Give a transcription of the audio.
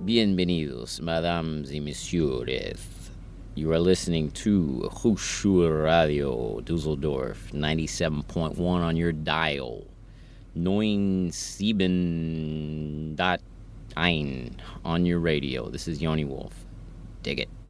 Bienvenidos, mesdames et messieurs. You are listening to Hochschul Radio Dusseldorf 97.1 on your dial. 97.1 on your radio. This is Yoni Wolf. Dig it.